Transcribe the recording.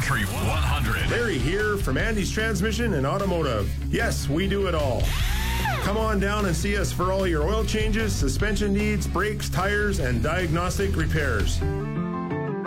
Country 100. Larry here from Andy's Transmission and Automotive. Yes, we do it all. Come on down and see us for all your oil changes, suspension needs, brakes, tires, and diagnostic repairs.